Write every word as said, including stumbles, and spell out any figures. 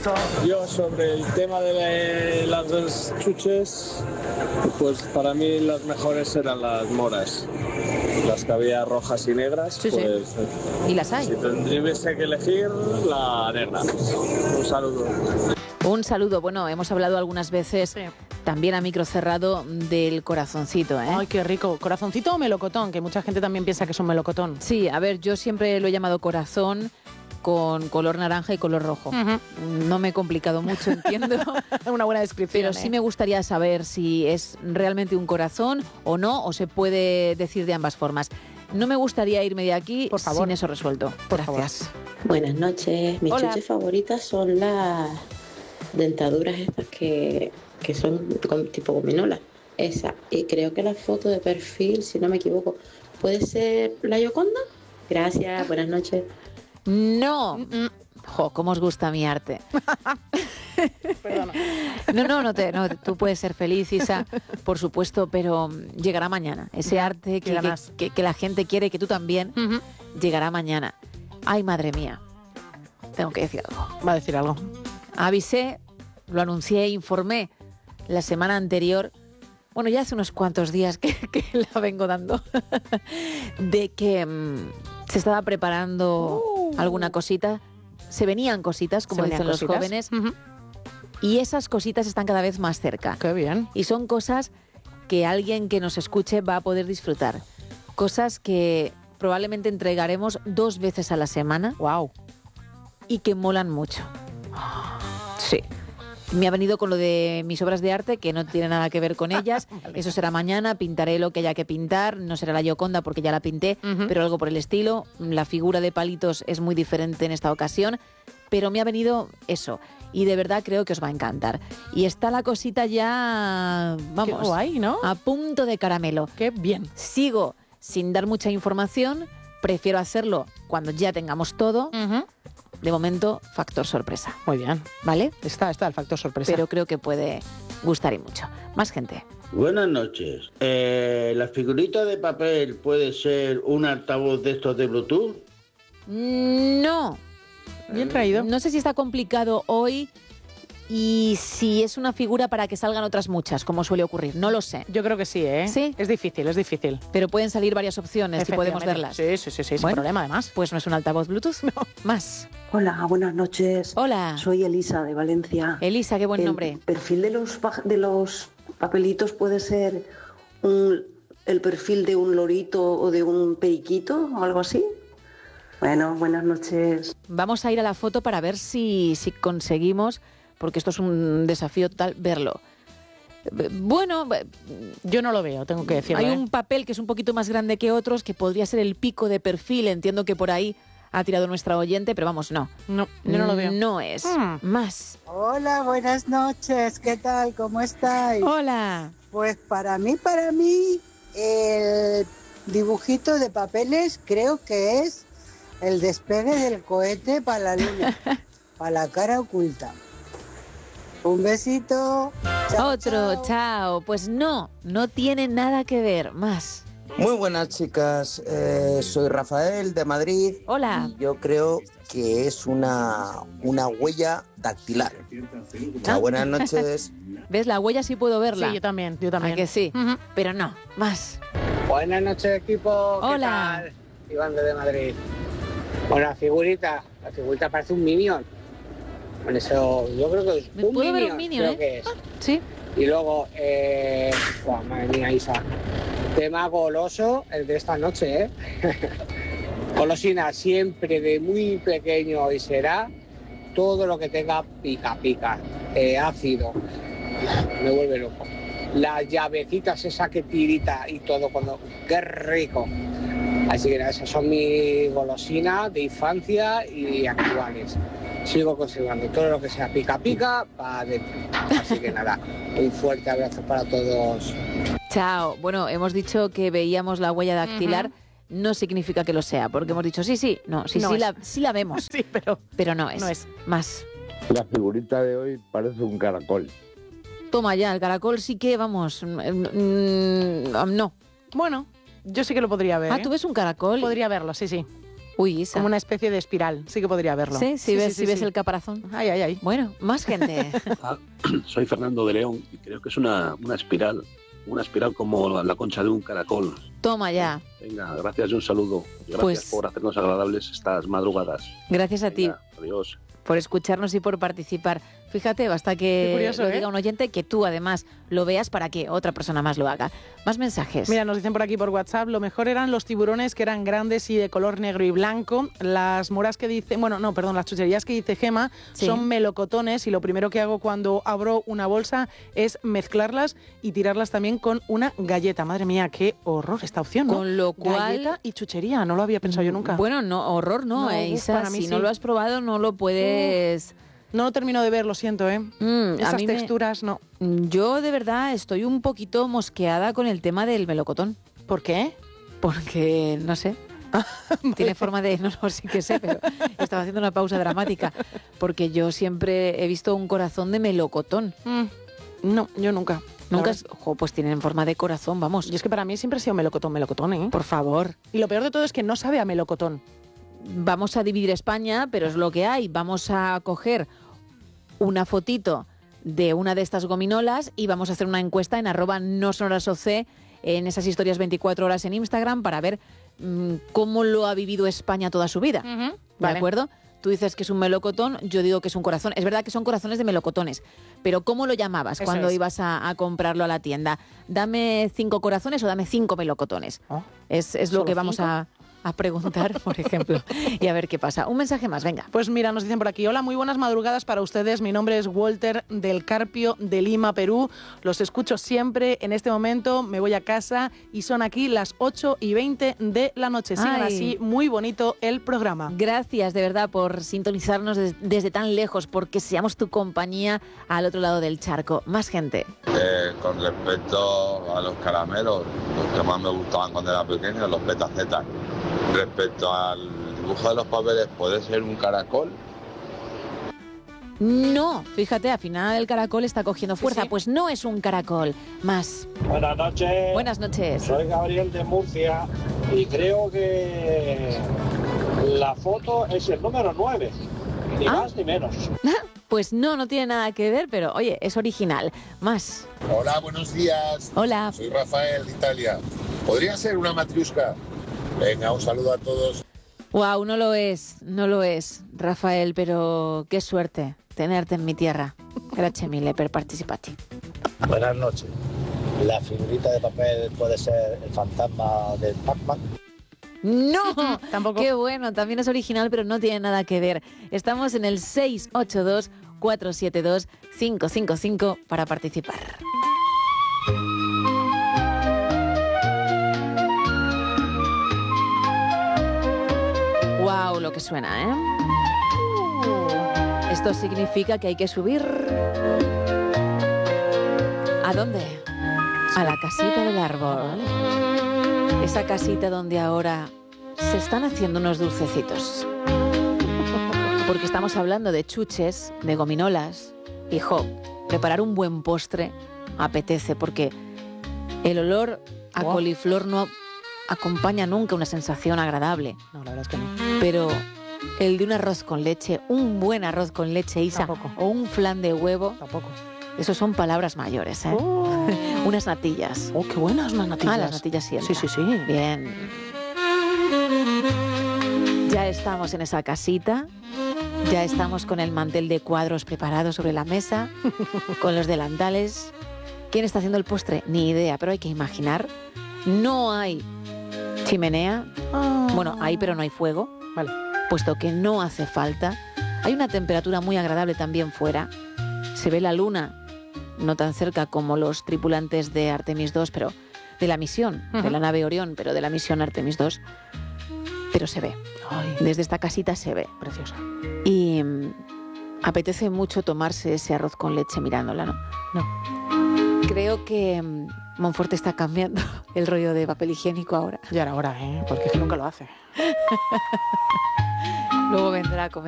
Yo sobre el tema de las dos chuches, pues para mí las mejores eran las moras. Las que había rojas y negras, sí, pues... Sí. Y las hay. Si tendríase que elegir, la negra. Un saludo. Un saludo. Bueno, hemos hablado algunas veces, sí, también a micro cerrado, del corazoncito, ¿eh? Ay, qué rico. ¿Corazoncito o melocotón? Que mucha gente también piensa que es un melocotón. Sí, a ver, yo siempre lo he llamado corazón con color naranja y color rojo. Uh-huh. No me he complicado mucho, entiendo. Una buena descripción. Pero ¿eh? sí me gustaría saber si es realmente un corazón o no, o se puede decir de ambas formas. No me gustaría irme de aquí Por favor. sin eso resuelto. Por Gracias. Favor. Buenas noches. Mis Hola. chuches favoritas son las dentaduras estas que, que son con, tipo gominola. Esa. Y creo que la foto de perfil, si no me equivoco, ¿puede ser la Gioconda? Gracias. Buenas noches. No. Jo, cómo os gusta mi arte. Perdona. No, no, no, te, no, tú puedes ser feliz, Isa, por supuesto, pero llegará mañana. Ese arte que, que, que, que la gente quiere, que tú también, uh-huh. llegará mañana. Ay, madre mía. Tengo que decir algo. Va a decir algo. Avisé, lo anuncié, informé la semana anterior, bueno, ya hace unos cuantos días que, que la vengo dando, de que mmm, se estaba preparando uh. alguna cosita. Se venían cositas, como dicen los cositas? jóvenes, uh-huh. y esas cositas están cada vez más cerca. ¡Qué bien! Y son cosas que alguien que nos escuche va a poder disfrutar. Cosas que probablemente entregaremos dos veces a la semana. ¡Wow! Y que molan mucho. Sí. Me ha venido con lo de mis obras de arte, que no tiene nada que ver con ellas. Vale. Eso será mañana, pintaré lo que haya que pintar. No será la Gioconda porque ya la pinté, uh-huh. pero algo por el estilo. La figura de palitos es muy diferente en esta ocasión, pero me ha venido eso. Y de verdad creo que os va a encantar. Y está la cosita ya, vamos, qué guay, ¿no? A punto de caramelo. ¡Qué bien! Sigo sin dar mucha información. Prefiero hacerlo cuando ya tengamos todo. Uh-huh. De momento, factor sorpresa. Muy bien. ¿Vale? Está, está el factor sorpresa. Pero creo que puede gustar y mucho. Más gente. Buenas noches. Eh, ¿La figurita de papel puede ser un altavoz de estos de Bluetooth? No. Bien traído. No sé si está complicado hoy y si es una figura para que salgan otras muchas, como suele ocurrir. No lo sé. Yo creo que sí, ¿eh? ¿Sí? Es difícil, es difícil. Pero pueden salir varias opciones y podemos verlas. Sí, sí, sí, sí, bueno, sin problema además. Pues no es un altavoz Bluetooth, no. Más. Hola, buenas noches. Hola. Soy Elisa, de Valencia. Elisa, qué buen el nombre. ¿El perfil de los, de los papelitos puede ser un, el perfil de un lorito o de un periquito o algo así? Bueno, buenas noches. Vamos a ir a la foto para ver si, si conseguimos, porque esto es un desafío total, verlo. Bueno, yo no lo veo, tengo que decirlo. Hay ¿eh? un papel que es un poquito más grande que otros, que podría ser el pico de perfil. Entiendo que por ahí ha tirado nuestra oyente, pero vamos, no. No, yo no lo veo. No es. Hmm. Más. Hola, buenas noches. ¿Qué tal? ¿Cómo estáis? Hola. Pues para mí, para mí, el dibujito de papeles creo que es el despegue del cohete para la luna, para la cara oculta. Un besito. Chao, Otro, chao. chao. Pues no, no tiene nada que ver. Más. Muy buenas, chicas. Eh, soy Rafael de Madrid. Hola. Y yo creo que es una, una huella dactilar. Chao, buenas noches. ¿Ves? La huella sí puedo verla. Sí, yo también, yo también. ¿A que sí? Uh-huh. Pero no. Más. Buenas noches, equipo. ¿Qué Hola. tal? Iván de Madrid. Bueno, la figurita, la figurita parece un Minion. Con eso, yo creo que es un ¿Puedo Minion. ver un Minion, creo eh? que es. Ah, sí. Y luego, eh... oh, madre mía, Isa. Tema goloso, el de esta noche, ¿eh? Golosina siempre de muy pequeño y será todo lo que tenga pica pica, eh, ácido. Me vuelve loco. Las llavecitas, esa que tirita y todo, cuando qué rico. Así que esas son mis golosinas de infancia y actuales. Sigo conservando todo lo que sea pica pica para adentro. Así que nada, un fuerte abrazo para todos. Chao. Bueno, hemos dicho que veíamos la huella dactilar. Uh-huh. No significa que lo sea, porque hemos dicho sí, sí, no, sí, no sí, la, sí la vemos. Sí, pero, pero no es. No es. Más. La figurita de hoy parece un caracol. Toma ya, el caracol sí que, vamos, mm, no. Bueno, yo sí que lo podría ver. Ah, ¿eh? ¿tú ves un caracol? Podría verlo, sí, sí. Uy, Isa. Como una especie de espiral, sí que podría verlo. Sí, si sí, ves, sí, si sí, ves sí. el caparazón. Ay, ay, ay. Bueno, más gente. Ah, soy Fernando de León y creo que es una, una espiral, una espiral como la, la concha de un caracol. Toma ya. Venga, gracias y un saludo. Y gracias Pues- por hacernos agradables estas madrugadas. Gracias a ti Venga, adiós. por escucharnos y por participar. Fíjate, basta que Qué curioso, lo ¿eh? diga un oyente, que tú además lo veas para que otra persona más lo haga. Más mensajes. Mira, nos dicen por aquí por WhatsApp, lo mejor eran los tiburones que eran grandes y de color negro y blanco. Las moras que dice, bueno, no, perdón, las chucherías que dice Gema Sí. son melocotones y lo primero que hago cuando abro una bolsa es mezclarlas y tirarlas también con una galleta. Madre mía, qué horror esta opción, ¿no? Con lo cual- Galleta y chuchería, no lo había pensado yo nunca. Bueno, no, horror no, No, eh, uf, Isa. para mí Si sí. no lo has probado, no lo puedes... No lo termino de ver, lo siento, ¿eh? Mm, a Esas mí me- texturas, no. Yo de verdad estoy un poquito mosqueada con el tema del melocotón. ¿Por qué? Porque, no sé, tiene forma de... No, no, sí que sé, pero estaba haciendo una pausa dramática. Porque yo siempre he visto un corazón de melocotón. Mm, no, yo nunca. La Nunca... verdad es- Ojo, pues tienen forma de corazón, vamos. Y es que para mí siempre ha sido melocotón, melocotón, ¿eh? Por favor. Y lo peor de todo es que no sabe a melocotón. Vamos a dividir España, pero es lo que hay. Vamos a coger una fotito de una de estas gominolas y vamos a hacer una encuesta en arroba no sonoras oc en esas historias veinticuatro horas en Instagram para ver mmm, cómo lo ha vivido España toda su vida. ¿De Vale. acuerdo? Tú dices que es un melocotón, yo digo que es un corazón. Es verdad que son corazones de melocotones, pero ¿cómo lo llamabas Eso cuando es. ibas a, a comprarlo a la tienda? ¿Dame cinco corazones o dame cinco melocotones? Oh, Es, es lo ¿solo que vamos cinco? a, a preguntar, por ejemplo, y a ver qué pasa. Un mensaje más, venga. Pues mira, nos dicen por aquí, hola, muy buenas madrugadas para ustedes. Mi nombre es Walter del Carpio de Lima, Perú. Los escucho siempre. En este momento me voy a casa y son aquí las ocho y veinte de la noche. Sigan Ay. así, muy bonito el programa. Gracias de verdad por sintonizarnos des- desde tan lejos, porque seamos tu compañía al otro lado del charco. Más gente. Eh, con respecto a los caramelos, los que más me gustaban cuando era pequeño, los petacetas. Respecto al dibujo de los papeles, ¿puede ser un caracol? No, fíjate, al final el caracol está cogiendo fuerza. sí. Pues no es un caracol. Más. Buenas noches. Buenas noches. Soy Gabriel de Murcia y creo que la foto es el número nueve. Ni Ah. más ni menos. Pues no, no tiene nada que ver, pero oye, es original. Más. Hola, buenos días. Hola. Soy Rafael de Italia. ¿Podría ser una matriusca? Venga, un saludo a todos. Wow, no lo es, no lo es, Rafael, pero qué suerte tenerte en mi tierra. Gracias mille per participati. Buenas noches. ¿La figurita de papel puede ser el fantasma del Pac-Man? No, Tampoco. Qué bueno, también es original, pero no tiene nada que ver. Estamos en el seis ocho dos, cuatro siete dos, cinco cinco cinco para participar. Wow, lo que suena, ¿eh? Esto significa que hay que subir. ¿A dónde? A la casita del árbol. Esa casita donde ahora se están haciendo unos dulcecitos. Porque estamos hablando de chuches, de gominolas. Hijo, preparar un buen postre apetece porque el olor a Wow. coliflor no acompaña nunca una sensación agradable. No, la verdad es que no. Pero el de un arroz con leche, un buen arroz con leche, Isa, Tampoco. o un flan de huevo, Tampoco. esos son palabras mayores, ¿eh? Oh, Unas natillas. oh, qué buenas unas natillas. Ah, las natillas siempre. Sí, sí, sí. Bien. Ya estamos en esa casita. Ya estamos con el mantel de cuadros preparado sobre la mesa, con los delantales. ¿Quién está haciendo el postre? Ni idea, pero hay que imaginar. No hay chimenea. Ah. Bueno, hay, pero no hay fuego. Vale. Puesto que no hace falta. Hay una temperatura muy agradable también fuera. Se ve la luna, no tan cerca como los tripulantes de Artemis dos, pero de la misión, de Ujú. la nave Orión, pero de la misión Artemis dos. Pero se ve. Ay, Desde esta casita se ve. preciosa. Y mm, apetece mucho tomarse ese arroz con leche mirándola, ¿no? No. Creo que mm, Monforte está cambiando el rollo de papel higiénico ahora. Ya era hora, ¿eh? Porque es que nunca lo hace. Luego vendrá a comer.